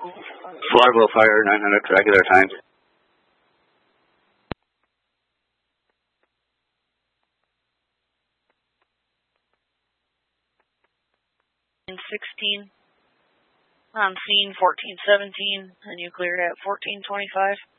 Slaughterville Fire, 900 regular time. 16. On scene 1417, and you cleared at 1425.